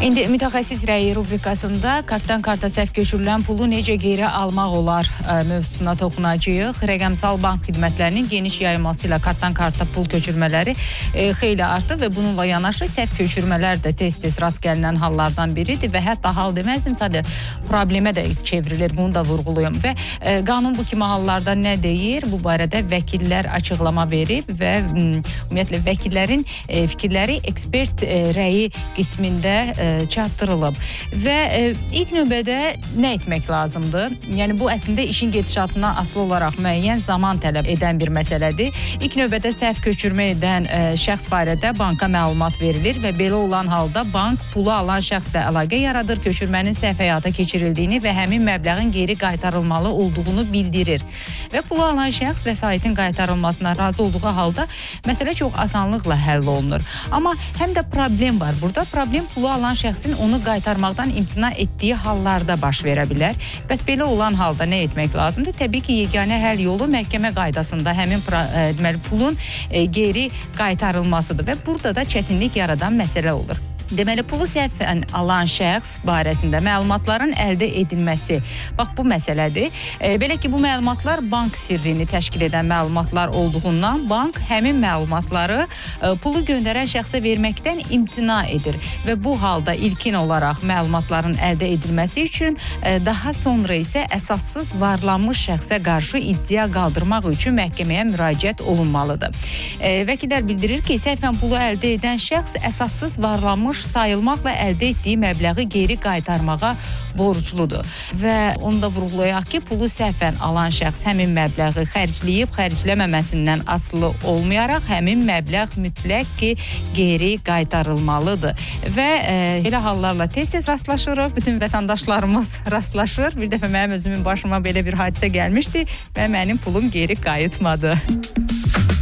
İndi mütəxəssis rəyi rubrikasında kartdan karta səhv köçürülən pulu necə geri almaq olar mövzusuna toxunacağıq. Rəqəmsal bank xidmətlərinin geniş yayılması ilə kartdan karta pul köçürmələri xeyli artır və bununla yanaşı səhv köçürmələr də tez-tez rast gəlinən hallardan biridir və hətta hal deməzdim, sadə problemə də çevrilir, bunu da vurğuluyum. Və qanun bu kimi hallarda nə deyir? Bu barədə vəkillər açıqlama verib və ümumiyyətlə vəkillərin fikirləri ekspert rəyi qismində çatdırılıb. Və ilk növbədə nə etmək lazımdır? Yəni bu əslində işin gedişatına asılı olaraq müəyyən zaman tələb edən bir məsələdir. İlk növbədə səhv köçürmə edən şəxs barədə banka məlumat verilir və belə olan halda bank pulu alan şəxslə əlaqə yaradır, köçürmənin səhv həyata keçirildiyini və həmin məbləğin geri qaytarılmalı olduğunu bildirir. Və pulu alan şəxs vəsaitin qaytarılmasına razı olduğu halda məsələ çox asanlıqla həll olunur. Amma həm də problem var. Burada problem pulu alan şəxsin onu qaytarmaqdan imtina etdiyi hallarda baş verə bilər. Bəs belə olan halda nə etmək lazımdır? Təbii ki, yeganə həll yolu məhkəmə qaydasında həmin pulun geri qaytarılmasıdır və burada da çətinlik yaradan məsələ olur. Deməli, pulu səhvən alan şəxs barəsində məlumatların əldə edilməsi. Bax, bu məsələdir. Belə ki, bu məlumatlar bank sirrini təşkil edən məlumatlar olduğundan bank həmin məlumatları pulu göndərən şəxsə verməkdən imtina edir. Və bu halda ilkin olaraq məlumatların əldə edilməsi üçün daha sonra isə əsassız varlanmış şəxsə qarşı iddia qaldırmaq üçün məhkəməyə müraciət olunmalıdır. Vəkillər bildirir ki, səhvən pulu əldə edən şəxs əsassız varlanmış sayılmaqla əldə etdiyi məbləği geri qaytarmağa borcludur. Və onu da vurğulayaq ki, pulu səhvən alan şəxs həmin məbləği xərcləyib, xərcləməməsindən asılı olmayaraq həmin məbləğ mütləq ki, geri qaytarılmalıdır. Və belə hallarla tez-tez rastlaşırıq, bütün vətəndaşlarımız rastlaşır. Bir dəfə mənim özümün başıma belə bir hadisə gəlmişdi və mənim pulum geri qayıtmadı.